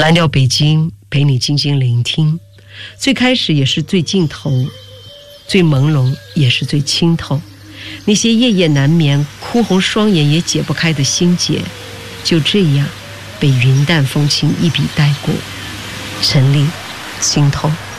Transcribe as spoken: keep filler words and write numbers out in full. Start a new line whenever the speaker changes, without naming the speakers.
蓝调北京陪你静静聆听，最开始也是最尽头，最朦胧也是最清透。那些夜夜难眠、哭红双眼也解不开的心结，就这样被云淡风轻一笔带过，沉溺心头。